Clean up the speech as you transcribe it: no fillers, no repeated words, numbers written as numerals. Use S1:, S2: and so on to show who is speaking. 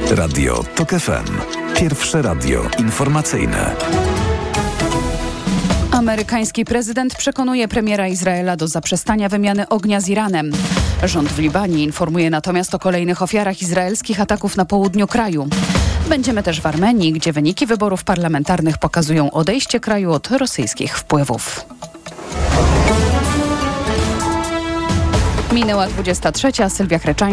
S1: Radio TOK FM. Pierwsze radio informacyjne.
S2: Amerykański prezydent przekonuje premiera Izraela do zaprzestania wymiany ognia z Iranem. Rząd w Libanie informuje natomiast o kolejnych ofiarach izraelskich ataków na południu kraju. Będziemy też w Armenii, gdzie wyniki wyborów parlamentarnych pokazują odejście kraju od rosyjskich wpływów. Minęła 23. Sylwia Kreczak.